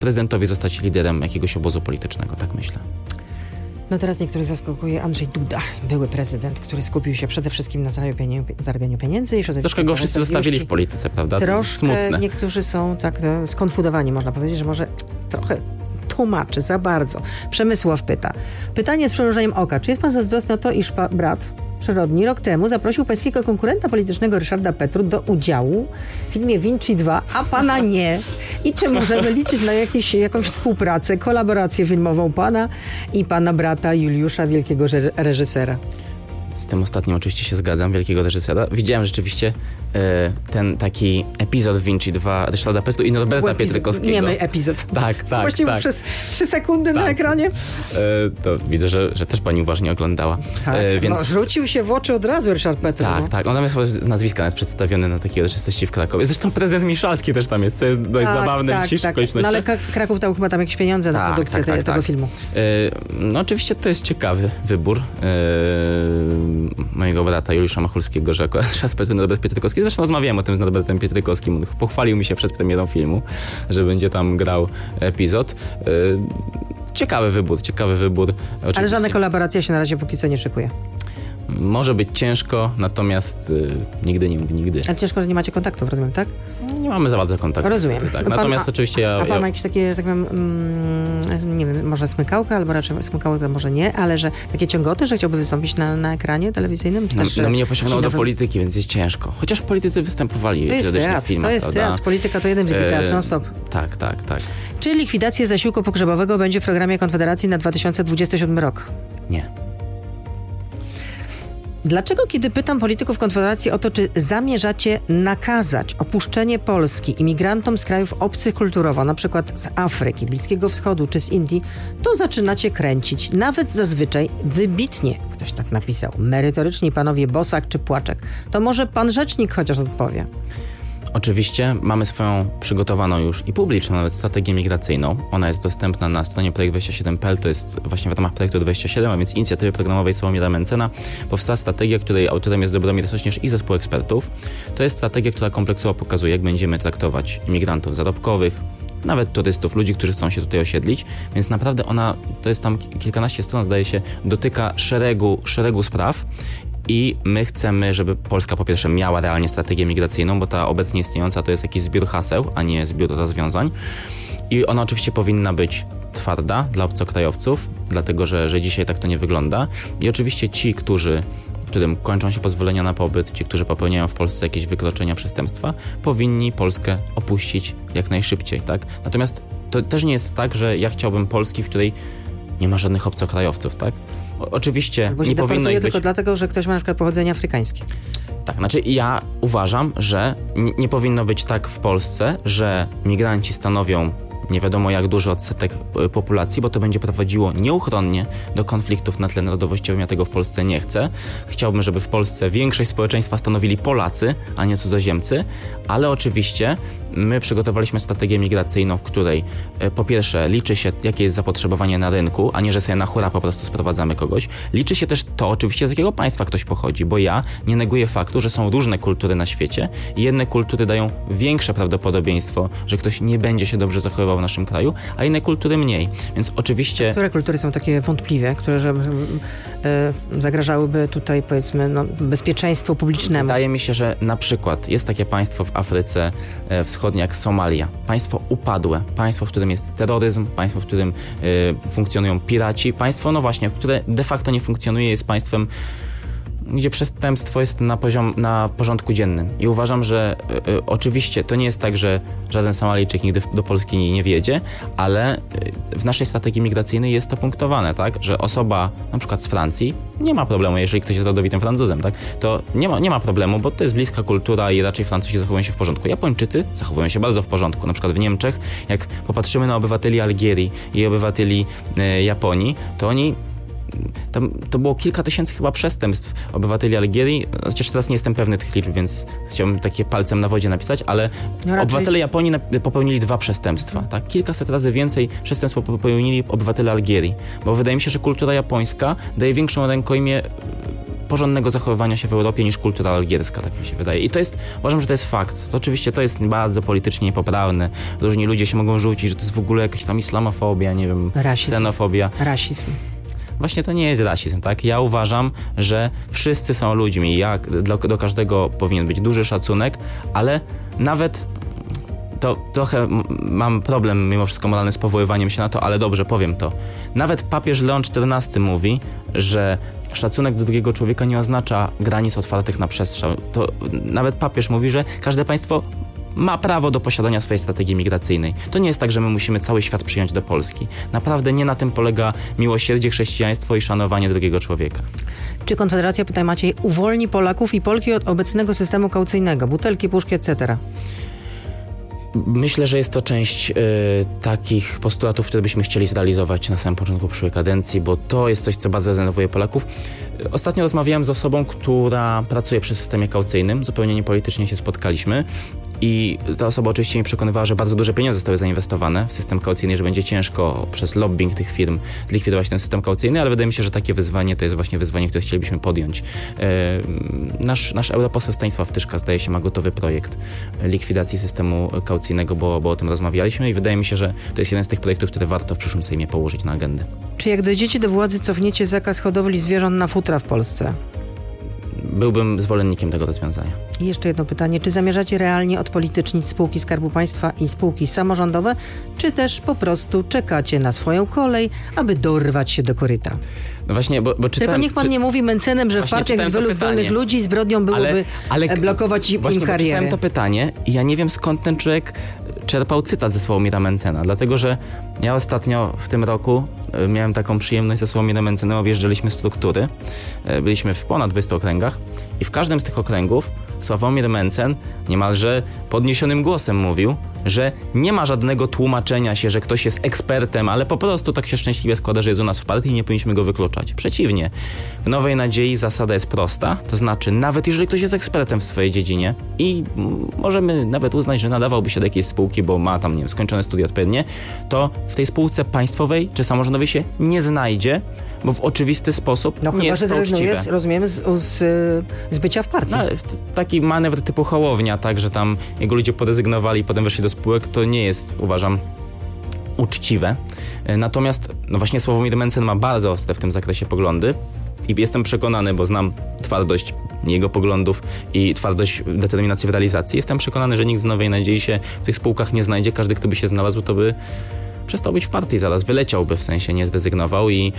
prezydentowi zostać liderem jakiegoś obozu politycznego, tak myślę. No teraz niektórych zaskakuje Andrzej Duda, były prezydent, który skupił się przede wszystkim na zarabianiu pieniędzy. I troszkę go wszyscy zostawili w polityce, prawda? Troszkę smutne. Niektórzy są tak skonfudowani, można powiedzieć, że może trochę tłumaczy za bardzo. Przemysław pyta. Pytanie z przymrużeniem oka. Czy jest pan zazdrosny o to, iż brat przyrodni rok temu zaprosił pańskiego konkurenta politycznego Ryszarda Petru do udziału w filmie Vinci 2, a pana nie? I czy możemy liczyć na jakąś współpracę, kolaborację filmową pana i pana brata Juliusza, wielkiego reżysera? Z tym ostatnim oczywiście się zgadzam, wielkiego reżysera. Widziałem rzeczywiście ten taki epizod Vinci 2 Ryszarda Petru i Norberta Pietrykowskiego. Niemy epizod. Tak. Właściwie przez 3 sekundy na ekranie. To widzę, że też pani uważnie oglądała. Tak, więc rzucił się w oczy od razu Ryszard Petru. Tak. On tam jest nazwiska nawet przedstawione na takiej uroczystości w Krakowie. Zresztą prezydent Miszalski też tam jest, co jest dość zabawne w dzisiejszych okolicznościach. No ale Kraków dał chyba tam jakieś pieniądze na produkcję tego filmu. No oczywiście to jest ciekawy wybór mojego brata Juliusza Machulskiego, że akurat Ryszard Petru i Norbert Pietrykowski. Zresztą rozmawiałem o tym z Norbertem Pietrykowskim. On pochwalił mi się przed premierą filmu, że będzie tam grał epizod. Ciekawy wybór. Oczywiście. Ale żadna kolaboracja się na razie póki co nie szykuje. Może być ciężko, natomiast nigdy nie mówi nigdy. Ale ciężko, że nie macie kontaktów, rozumiem, tak? Nie mamy za bardzo kontaktów. Rozumiem. Tak. Natomiast oczywiście A pan ma jakieś takie, tak powiem, nie wiem, może smykałka, albo raczej smykałka może nie, ale że takie ciągoty, że chciałby wystąpić na ekranie telewizyjnym? Czy też mnie pociągnęło do polityki, więc jest ciężko. Chociaż politycy występowali w filmach. To jest teatr. Polityka to jeden wielki teatr, non-stop. Tak. Czy likwidacja zasiłku pogrzebowego będzie w programie Konfederacji na 2027 rok? Nie. Dlaczego, kiedy pytam polityków Konfederacji o to, czy zamierzacie nakazać opuszczenie Polski imigrantom z krajów obcych kulturowo, na przykład z Afryki, Bliskiego Wschodu czy z Indii, to zaczynacie kręcić. Nawet zazwyczaj wybitnie, ktoś tak napisał, merytoryczni panowie Bosak czy Płaczek. To może pan rzecznik chociaż odpowie. Oczywiście mamy swoją przygotowaną już i publiczną nawet strategię migracyjną. Ona jest dostępna na stronie projekt27.pl, to jest właśnie w ramach projektu 27, a więc inicjatywy programowej Sławomira Mencena. Powstała strategia, której autorem jest Dobromir Sośnierz i zespół ekspertów. To jest strategia, która kompleksowo pokazuje, jak będziemy traktować imigrantów zarobkowych, nawet turystów, ludzi, którzy chcą się tutaj osiedlić, więc naprawdę ona, to jest tam kilkanaście stron, zdaje się, dotyka szeregu spraw. I my chcemy, żeby Polska po pierwsze miała realnie strategię migracyjną, bo ta obecnie istniejąca to jest jakiś zbiór haseł, a nie zbiór rozwiązań. I ona oczywiście powinna być twarda dla obcokrajowców, dlatego że dzisiaj tak to nie wygląda. I oczywiście ci, którym kończą się pozwolenia na pobyt, ci, którzy popełniają w Polsce jakieś wykroczenia, przestępstwa, powinni Polskę opuścić jak najszybciej, tak? Natomiast to też nie jest tak, że ja chciałbym Polski, w której nie ma żadnych obcokrajowców, tak? Oczywiście nie powinno ich być... tylko dlatego, że ktoś ma na przykład pochodzenie afrykańskie. Tak, znaczy ja uważam, że nie powinno być tak w Polsce, że migranci stanowią nie wiadomo jak duży odsetek populacji, bo to będzie prowadziło nieuchronnie do konfliktów na tle narodowościowym. Ja tego w Polsce nie chcę. Chciałbym, żeby w Polsce większość społeczeństwa stanowili Polacy, a nie cudzoziemcy, ale oczywiście my przygotowaliśmy strategię migracyjną, w której po pierwsze liczy się, jakie jest zapotrzebowanie na rynku, a nie, że sobie na hura po prostu sprowadzamy kogoś. Liczy się też to oczywiście, z jakiego państwa ktoś pochodzi, bo ja nie neguję faktu, że są różne kultury na świecie i jedne kultury dają większe prawdopodobieństwo, że ktoś nie będzie się dobrze zachowywał w naszym kraju, a inne kultury mniej. Więc oczywiście... Które kultury są takie wątpliwe, które zagrażałyby tutaj, powiedzmy, bezpieczeństwu publicznemu? Wydaje mi się, że na przykład jest takie państwo w Afryce Wschodniej jak Somalia. Państwo upadłe, państwo, w którym jest terroryzm, państwo, w którym funkcjonują piraci, państwo, no właśnie, które de facto nie funkcjonuje, jest państwem, gdzie przestępstwo jest na porządku dziennym. I uważam, że oczywiście to nie jest tak, że żaden Somalijczyk nigdy do Polski nie wjedzie, ale w naszej strategii migracyjnej jest to punktowane, tak, że osoba na przykład z Francji nie ma problemu, jeżeli ktoś jest rodowitym Francuzem, tak, to nie ma problemu, bo to jest bliska kultura i raczej Francuzi zachowują się w porządku. Japończycy zachowują się bardzo w porządku. Na przykład w Niemczech, jak popatrzymy na obywateli Algierii i obywateli Japonii, to oni to było kilka tysięcy chyba przestępstw obywateli Algierii. Chociaż teraz nie jestem pewny tych liczb, więc chciałbym takie palcem na wodzie napisać, ale obywatele Japonii popełnili 2 przestępstwa. Tak? Kilkaset razy więcej przestępstw popełnili obywatele Algierii. Bo wydaje mi się, że kultura japońska daje większą rękojmię porządnego zachowywania się w Europie niż kultura algierska, tak mi się wydaje. I uważam, że to jest fakt. To oczywiście to jest bardzo politycznie niepoprawne. Różni ludzie się mogą rzucić, że to jest w ogóle jakaś tam islamofobia, nie wiem, ksenofobia. Rasizm. Właśnie to nie jest rasizm, tak? Ja uważam, że wszyscy są ludźmi, do każdego powinien być duży szacunek, ale nawet to trochę mam problem mimo wszystko moralny z powoływaniem się na to, ale dobrze, powiem to. Nawet papież Leon XIV mówi, że szacunek do drugiego człowieka nie oznacza granic otwartych na przestrzał. To nawet papież mówi, że każde państwo ma prawo do posiadania swojej strategii migracyjnej. To nie jest tak, że my musimy cały świat przyjąć do Polski. Naprawdę nie na tym polega miłosierdzie, chrześcijaństwo i szanowanie drugiego człowieka. Czy Konfederacja, pytaj Maciej, uwolni Polaków i Polki od obecnego systemu kaucyjnego? Butelki, puszki, etc. Myślę, że jest to część takich postulatów, które byśmy chcieli zrealizować na samym początku przyszłej kadencji, bo to jest coś, co bardzo denerwuje Polaków. Ostatnio rozmawiałem z osobą, która pracuje przy systemie kaucyjnym, zupełnie niepolitycznie się spotkaliśmy i ta osoba oczywiście mi przekonywała, że bardzo duże pieniądze zostały zainwestowane w system kaucyjny, że będzie ciężko przez lobbying tych firm zlikwidować ten system kaucyjny, ale wydaje mi się, że takie wyzwanie to jest właśnie wyzwanie, które chcielibyśmy podjąć. Nasz europoseł Stanisław Tyszka, zdaje się, ma gotowy projekt likwidacji systemu kaucyjnego, bo o tym rozmawialiśmy i wydaje mi się, że to jest jeden z tych projektów, które warto w przyszłym Sejmie położyć na agendę. Czy jak dojdziecie do władzy, cofniecie zakaz hodowli zwierząt na futra w Polsce? Byłbym zwolennikiem tego rozwiązania. I jeszcze jedno pytanie. Czy zamierzacie realnie odpolitycznić spółki Skarbu Państwa i spółki samorządowe, czy też po prostu czekacie na swoją kolej, aby dorwać się do koryta? No właśnie, bo tylko niech pan nie mówi Mencenem, że w partiach jest wielu zdolnych ludzi, zbrodnią byłoby blokować im karierę. Czytałem to pytanie i ja nie wiem, skąd ten człowiek czerpał cytat ze Sławomira Mencena, dlatego że ja ostatnio w tym roku miałem taką przyjemność ze Sławomirem Mencenem, objeżdżaliśmy struktury, byliśmy w ponad 20 okręgach i w każdym z tych okręgów Sławomir Mencen niemalże podniesionym głosem mówił, że nie ma żadnego tłumaczenia się, że ktoś jest ekspertem, ale po prostu tak się szczęśliwie składa, że jest u nas w partii i nie powinniśmy go wykluczać. Przeciwnie. W Nowej Nadziei zasada jest prosta, to znaczy nawet jeżeli ktoś jest ekspertem w swojej dziedzinie i możemy nawet uznać, że nadawałby się do jakiejś spółki, bo ma tam, nie wiem, skończone studia odpowiednie, to w tej spółce państwowej czy samorządowej się nie znajdzie, bo w oczywisty sposób nie jest to uczciwe. Rozumiemy, z bycia w partii. No, taki manewr typu Hołownia, tak, że tam jego ludzie porezygnowali i potem weszli do spółek, to nie jest, uważam, uczciwe. Natomiast no właśnie Sławomir Mencen ma bardzo ostre w tym zakresie poglądy i jestem przekonany, bo znam twardość jego poglądów i twardość determinacji w realizacji. Jestem przekonany, że nikt z Nowej Nadziei się w tych spółkach nie znajdzie. Każdy, kto by się znalazł, to by przestał być w partii zaraz, wyleciałby, w sensie nie zrezygnował i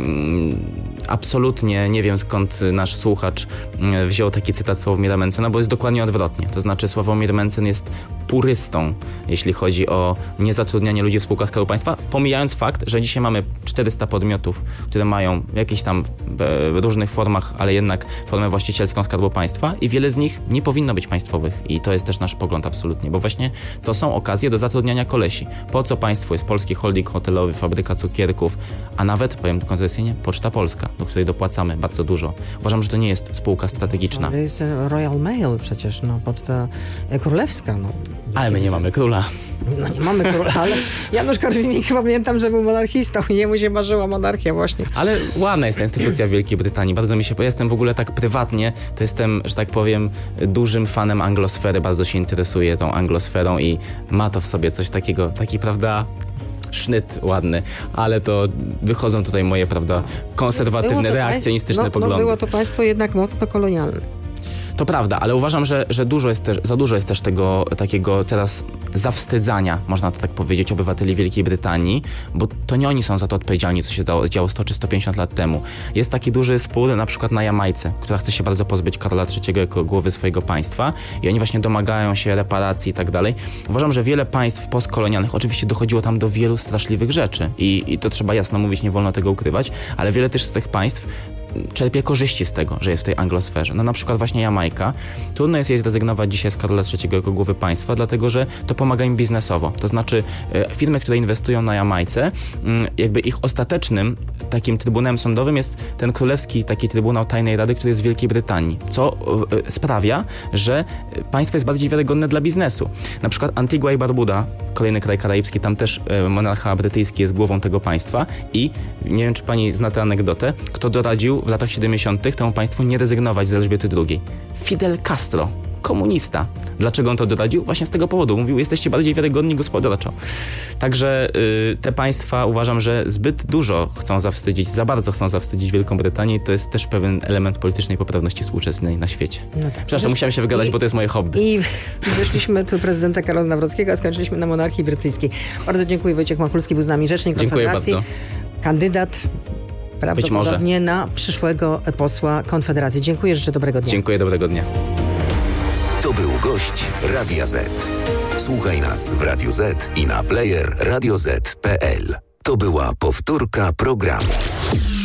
absolutnie nie wiem, skąd nasz słuchacz wziął taki cytat Sławomira Mencena, bo jest dokładnie odwrotnie. To znaczy Sławomir Mencen jest purystą, jeśli chodzi o niezatrudnianie ludzi w spółkach Skarbu Państwa, pomijając fakt, że dzisiaj mamy 400 podmiotów, które mają w jakichś tam różnych formach, ale jednak formę właścicielską Skarbu Państwa i wiele z nich nie powinno być państwowych i to jest też nasz pogląd absolutnie, bo właśnie to są okazje do zatrudniania kolesi. Po co państwu jest polski holding hotelowy, fabryka cukierków, a nawet, powiem koncesyjnie, Poczta Polska, do której dopłacamy bardzo dużo. Uważam, że to nie jest spółka strategiczna. Ale jest Royal Mail przecież, Poczta Królewska, Ale my nie mamy króla. No nie mamy króla, ale Janusz Korwin-Mikke, pamiętam, że był monarchistą i jemu się marzyła monarchia właśnie. Ale ładna jest ta instytucja w Wielkiej Brytanii. Bardzo mi się, bo jestem w ogóle tak prywatnie, to jestem, że tak powiem, dużym fanem anglosfery. Bardzo się interesuję tą anglosferą i ma to w sobie coś takiego, taki, prawda, sznyt ładny, ale to wychodzą tutaj moje, prawda, konserwatywne, reakcjonistyczne poglądy. Było to państwo jednak mocno kolonialne. To prawda, ale uważam, że za dużo jest też tego takiego teraz zawstydzania, można to tak powiedzieć, obywateli Wielkiej Brytanii, bo to nie oni są za to odpowiedzialni, co się działo 100 czy 150 lat temu. Jest taki duży spór na przykład na Jamajce, która chce się bardzo pozbyć Karola III jako głowy swojego państwa i oni właśnie domagają się reparacji i tak dalej. Uważam, że wiele państw postkolonialnych, oczywiście dochodziło tam do wielu straszliwych rzeczy i to trzeba jasno mówić, nie wolno tego ukrywać, ale wiele też z tych państw czerpie korzyści z tego, że jest w tej anglosferze. No na przykład właśnie Jamajka. Trudno jest jej zrezygnować dzisiaj z Karola III jako głowy państwa, dlatego że to pomaga im biznesowo. To znaczy firmy, które inwestują na Jamajce, jakby ich ostatecznym takim trybunałem sądowym jest ten królewski taki Trybunał Tajnej Rady, który jest w Wielkiej Brytanii, co sprawia, że państwo jest bardziej wiarygodne dla biznesu. Na przykład Antigua i Barbuda, kolejny kraj karaibski, tam też monarcha brytyjski jest głową tego państwa i nie wiem, czy pani zna tę anegdotę, kto doradził w latach 70. temu państwu nie rezygnować z Elżbiety II. Fidel Castro, komunista. Dlaczego on to doradził? Właśnie z tego powodu. Mówił, jesteście bardziej wiarygodni gospodarczo. Także te państwa uważam, że zbyt dużo chcą zawstydzić, za bardzo chcą zawstydzić Wielką Brytanię i to jest też pewien element politycznej poprawności współczesnej na świecie. No tak. Przepraszam, musiałem się wygadać, bo to jest moje hobby. I wyszliśmy tu prezydenta Karola Nawrockiego, a skończyliśmy na monarchii brytyjskiej. Bardzo dziękuję. Wojciech Machulski był z nami, rzecznik Konfederacji. Dziękuję bardzo. Kandydat prawdopodobnie na przyszłego posła Konfederacji. Dziękuję, życzę dobrego dnia. Dziękuję, dobrego dnia. To był gość Radia Z. Słuchaj nas w Radio Z i na player radioz.pl. To była powtórka programu.